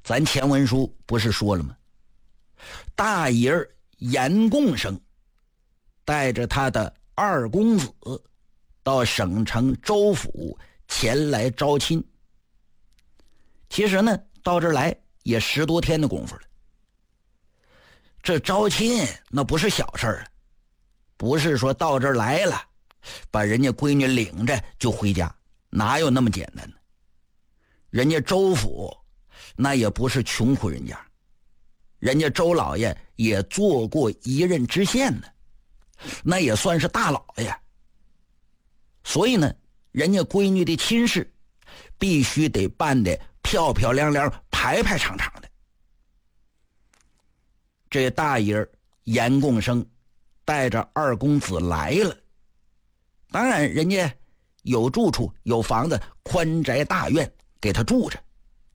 咱前文书不是说了吗？大爷严共生带着他的二公子到省城州府前来招亲。其实呢，到这儿来也10多天的功夫了。这招亲那不是小事啊，不是说到这儿来了把人家闺女领着就回家，哪有那么简单呢？人家州府那也不是穷苦人家，人家周老爷也做过一任知县呢，那也算是大老爷。所以呢，人家闺女的亲事必须得办得漂漂亮亮、排排场场的。这大爷严共生带着二公子来了，当然人家有住处，有房子，宽宅大院给他住着，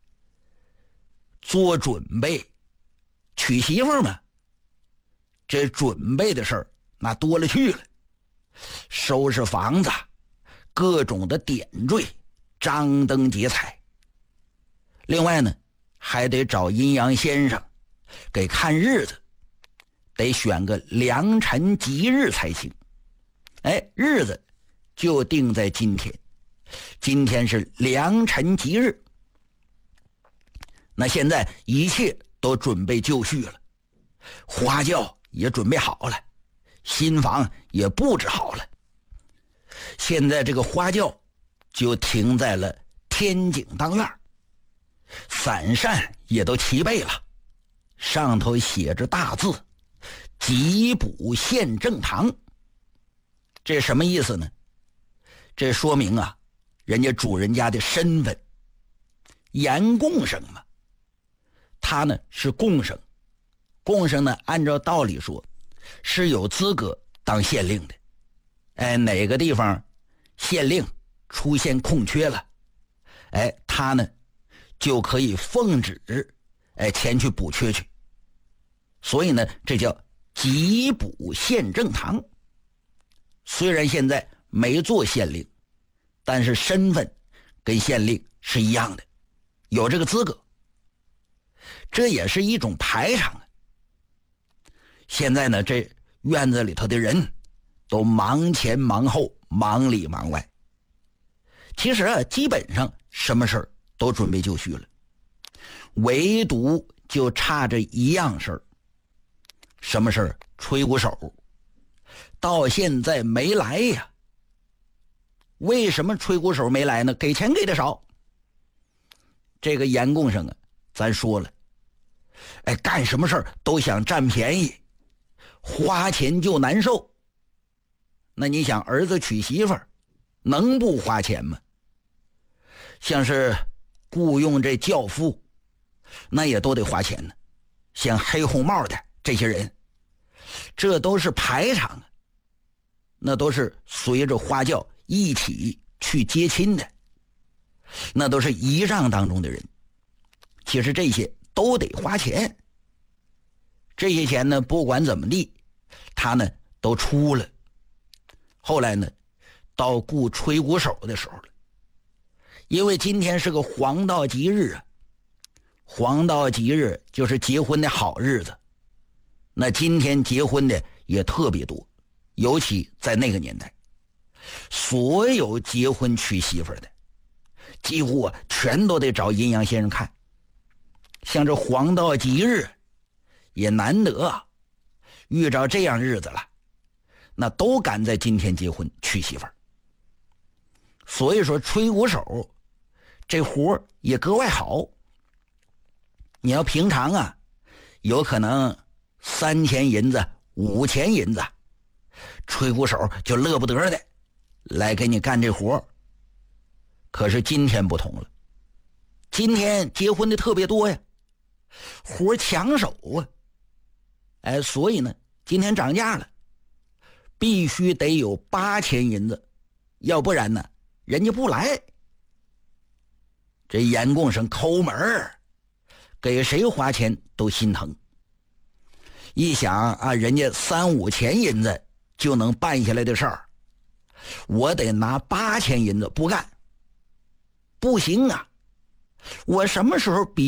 做准备娶媳妇嘛。这准备的事儿那多了去了，收拾房子，各种的点缀，张灯结彩。另外呢，还得找阴阳先生给看日子，得选个良辰吉日才行。日子就定在今天，今天是良辰吉日。那现在一切都准备就绪了，花轿也准备好了，新房也布置好了。现在这个花轿就停在了天井当院，伞扇也都齐备了，上头写着大字吉补县正堂。这什么意思呢？这说明啊，人家主人家的身份，严共生嘛，他呢是共生，共生呢按照道理说是有资格当县令的。哪个地方县令出现空缺了，他呢就可以奉旨前去补缺去。所以呢，这叫吉补县正堂。虽然现在没做县令，但是身份跟县令是一样的，有这个资格，这也是一种排场啊。现在呢，这院子里头的人都忙前忙后，忙里忙外。其实啊，基本上什么事儿都准备就绪了，唯独就差着一样事儿。什么事儿？吹鼓手到现在没来呀。为什么吹鼓手没来呢？给钱给的少。这个严共生啊，咱说了，干什么事儿都想占便宜，花钱就难受。那你想，儿子娶媳妇儿能不花钱吗？像是雇佣这轿夫，那也都得花钱呢。像黑红帽的这些人，这都是排场啊，那都是随着花轿一起去接亲的，那都是仪仗当中的人。其实这些都得花钱，这些钱呢，不管怎么地，他呢都出了。后来呢，到雇吹鼓手的时候了，因为今天是个黄道吉日啊，黄道吉日就是结婚的好日子。那今天结婚的也特别多，尤其在那个年代，所有结婚娶媳妇的几乎啊全都得找阴阳先生看。像这黄道吉日也难得遇着这样日子了，那都赶在今天结婚娶媳妇儿。所以说吹鼓手这活也格外好。你要平常啊，有可能3000银子、5000银子，吹鼓手就乐不得的来给你干这活。可是今天不同了，今天结婚的特别多呀，活抢手啊。所以呢，今天涨价了，必须得有8000银子，要不然呢，人家不来。这严共生抠门儿，给谁花钱都心疼。一想啊，人家3、5千银子就能办下来的事儿，我得拿8000银子不干，不行啊！我什么时候比